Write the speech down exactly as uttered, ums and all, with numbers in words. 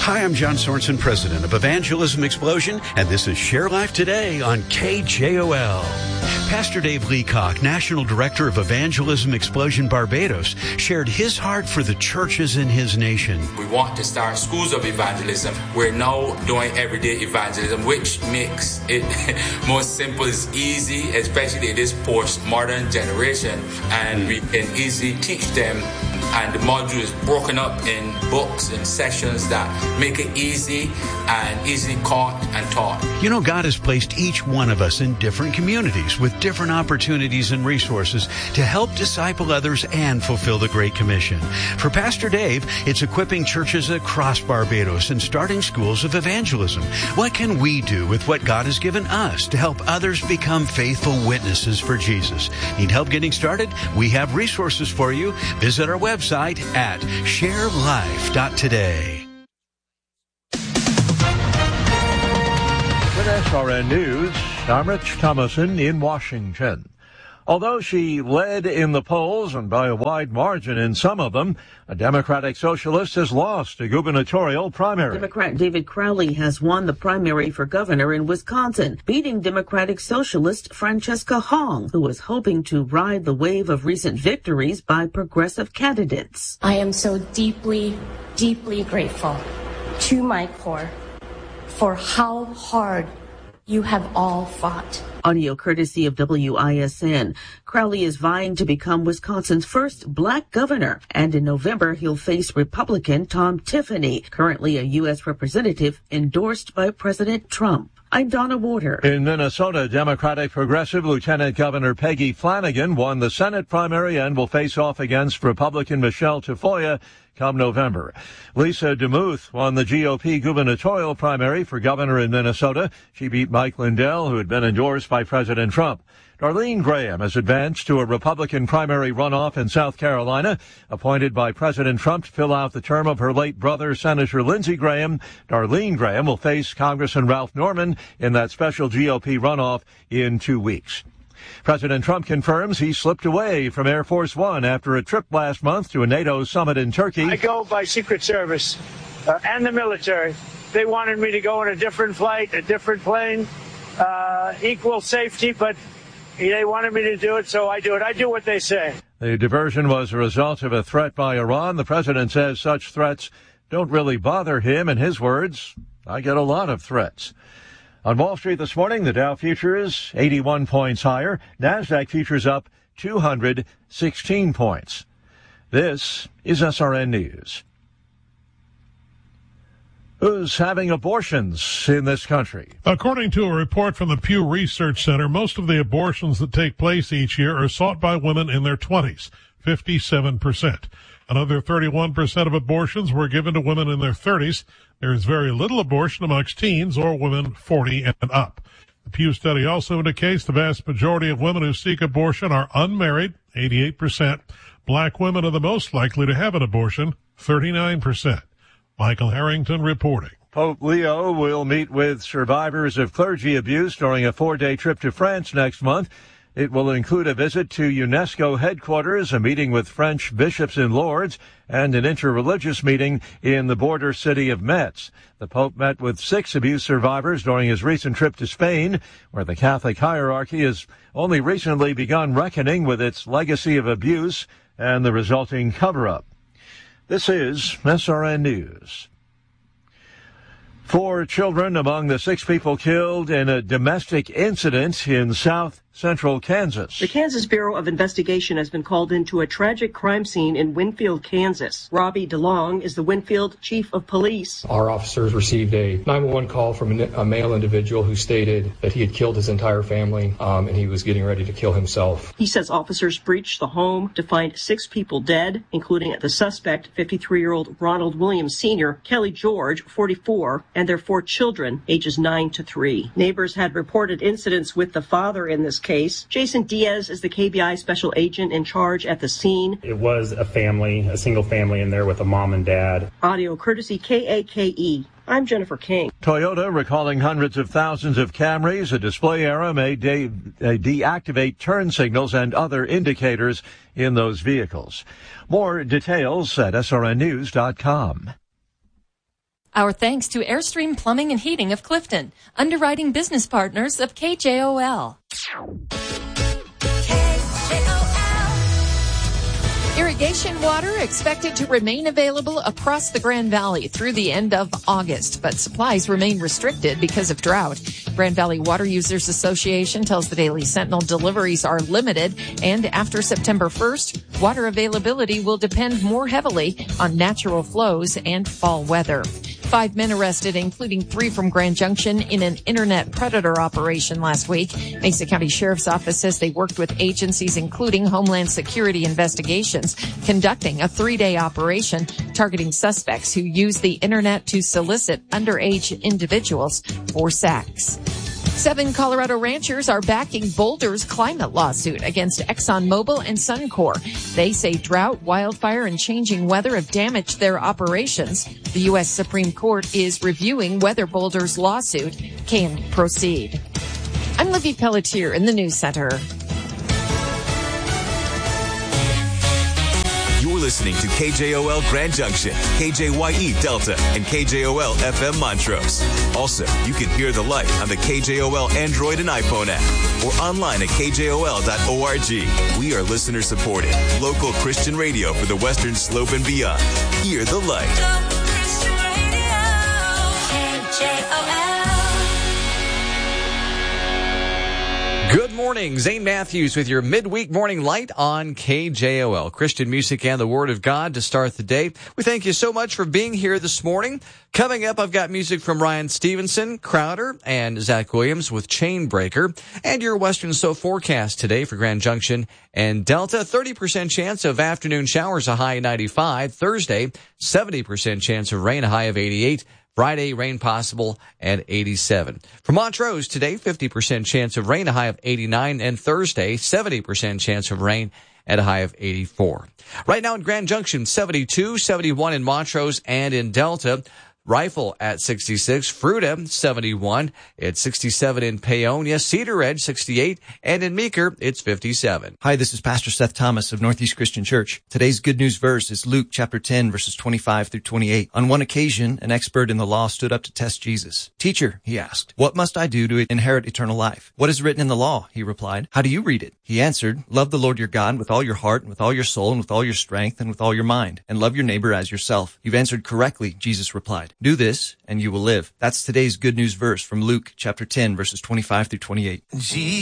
Hi, I'm John Sorensen, president of Evangelism Explosion, and this is Share Life Today on K J O L. Pastor Dave Leacock, National Director of Evangelism Explosion Barbados, shared his heart for the churches in his nation. We want to start schools of evangelism. We're now doing everyday evangelism, which makes it more simple, it's easy, especially in this post-modern generation, and we can easily teach them. And the module is broken up in books and sessions that make it easy and easily caught and taught. You know, God has placed each one of us in different communities with different opportunities and resources to help disciple others and fulfill the Great Commission. For Pastor Dave, it's equipping churches across Barbados and starting schools of evangelism. What can we do with what God has given us to help others become faithful witnesses for Jesus? Need help getting started? We have resources for you. Visit our website at share life dot today. With S R N News, I'm Rich Thomason in Washington. Although she led in the polls and by a wide margin in some of them, a Democratic Socialist has lost a gubernatorial primary. Democrat David Crowley has won the primary for governor in Wisconsin, beating Democratic Socialist Francesca Hong, who was hoping to ride the wave of recent victories by progressive candidates. I am so deeply, deeply grateful to my core for how hard you have all fought. Audio courtesy of W I S N. Crowley is vying to become Wisconsin's first black governor, and in November he'll face Republican Tom Tiffany, currently a U S representative endorsed by President Trump. I'm Donna Warder. In Minnesota, Democratic Progressive Lieutenant Governor Peggy Flanagan won the Senate primary and will face off against Republican Michelle Tafoya come November. Lisa DeMuth won the G O P gubernatorial primary for governor in Minnesota. She beat Mike Lindell, who had been endorsed by President Trump. Darlene Graham has advanced to a Republican primary runoff in South Carolina, appointed by President Trump to fill out the term of her late brother, Senator Lindsey Graham. Darlene Graham will face Congressman Ralph Norman in that special G O P runoff in two weeks. President Trump confirms he slipped away from Air Force One after a trip last month to a NATO summit in Turkey. I go by Secret Service uh, and the military. They wanted me to go on a different flight, a different plane, uh, equal safety, but they wanted me to do it, so I do it. I do what they say. The diversion was a result of a threat by Iran. The president says such threats don't really bother him. In his words, I get a lot of threats. On Wall Street this morning, the Dow futures eighty-one points higher. NASDAQ futures up two hundred sixteen points. This is S R N News. Who's having abortions in this country? According to a report from the Pew Research Center, most of the abortions that take place each year are sought by women in their twenties, fifty-seven percent. Another thirty-one percent of abortions were given to women in their thirties. There is very little abortion amongst teens or women forty and up. The Pew study also indicates the vast majority of women who seek abortion are unmarried, eighty-eight percent. Black women are the most likely to have an abortion, thirty-nine percent. Michael Harrington reporting. Pope Leo will meet with survivors of clergy abuse during a four-day trip to France next month. It will include a visit to UNESCO headquarters, a meeting with French bishops in Lourdes, and an interreligious meeting in the border city of Metz. The Pope met with six abuse survivors during his recent trip to Spain, where the Catholic hierarchy has only recently begun reckoning with its legacy of abuse and the resulting cover-up. This is S R N News. Four children among the six people killed in a domestic incident in south central Kansas. The Kansas Bureau of Investigation has been called into a tragic crime scene in Winfield, Kansas. Robbie DeLong is the Winfield chief of police. Our officers received a nine one one call from a male individual who stated that he had killed his entire family um, and he was getting ready to kill himself. He says officers breached the home to find six people dead, including the suspect, fifty-three-year-old Ronald Williams Senior, Kelly George, forty-four, and their four children, ages nine to three. Neighbors had reported incidents with the father in this case. Jason Diaz is the K B I special agent in charge at the scene. It was a family, a single family in there with a mom and dad. Audio courtesy K A K E. I'm Jennifer King. Toyota recalling hundreds of thousands of Camrys. A display error may de- deactivate turn signals and other indicators in those vehicles. More details at S R N news dot com. Our thanks to Airstream Plumbing and Heating of Clifton, underwriting business partners of K J O L. Irrigation water expected to remain available across the Grand Valley through the end of August, but supplies remain restricted because of drought. Grand Valley Water Users Association tells the Daily Sentinel deliveries are limited, and after September first, water availability will depend more heavily on natural flows and fall weather. Five men arrested, including three from Grand Junction, in an internet predator operation last week. Mesa County Sheriff's Office says they worked with agencies including Homeland Security Investigations, conducting a three-day operation targeting suspects who use the internet to solicit underage individuals for sex. Seven Colorado ranchers are backing Boulder's climate lawsuit against ExxonMobil and Suncor. They say drought, wildfire, and changing weather have damaged their operations. The U S Supreme Court is reviewing whether Boulder's lawsuit can proceed. I'm Livy Pelletier in the News Center. You're listening to K J O L Grand Junction, K J Y E Delta, and K J O L F M Montrose. Also, you can hear the light on the K J O L Android and iPhone app or online at K J O L dot org. We are listener-supported, local Christian radio for the Western Slope and beyond. Hear the light. Christian Radio, K J O L. Good morning, Zane Matthews with your midweek morning light on K J O L. Christian music and the Word of God to start the day. We thank you so much for being here this morning. Coming up, I've got music from Ryan Stevenson, Crowder, and Zach Williams with Chainbreaker. And your Western S O forecast today for Grand Junction and Delta. thirty percent chance of afternoon showers, a high ninety-five. Thursday, seventy percent chance of rain, a high of eighty-eight. Friday, rain possible at eighty-seven. For Montrose today, fifty percent chance of rain, a high of eighty-nine. And Thursday, seventy percent chance of rain at a high of eighty-four. Right now in Grand Junction, seventy-two, seventy-one in Montrose and in Delta. Rifle at sixty-six, Fruita seventy-one, it's sixty-seven in Paonia, Cedar Edge sixty-eight, and in Meeker it's fifty-seven. Hi, this is Pastor Seth Thomas of Northeast Christian Church. Today's good news verse is Luke chapter ten, verses twenty-five through twenty-eight. On one occasion, an expert in the law stood up to test Jesus. Teacher, he asked, what must I do to inherit eternal life? What is written in the law? He replied. How do you read it? He answered, love the Lord your God with all your heart and with all your soul and with all your strength and with all your mind, and love your neighbor as yourself. You've answered correctly, Jesus replied. Do this, and you will live. That's today's good news verse from Luke chapter ten, verses twenty-five through twenty-eight.